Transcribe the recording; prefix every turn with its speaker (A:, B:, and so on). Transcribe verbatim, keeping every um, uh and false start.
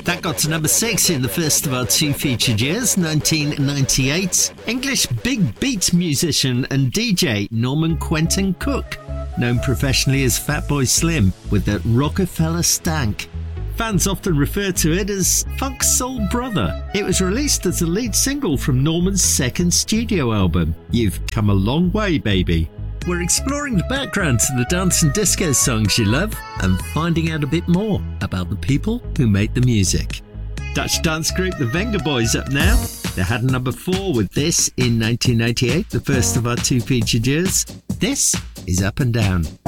A: That got to number six in the first of our two featured years, nineteen ninety-eight. English big beat musician and D J Norman Quentin Cook, known professionally as Fatboy Slim, with that Rockefeller stank. Fans often refer to it as Funk Soul Brother. It was released as the lead single from Norman's second studio album, You've Come a Long Way, Baby. We're exploring the background to the dance and disco songs you love and finding out a bit more about the people who made the music. Dutch dance group the Venga Boys up now. They had a number four with this in nineteen ninety-eight, the first of our two featured years. This is Up and Down.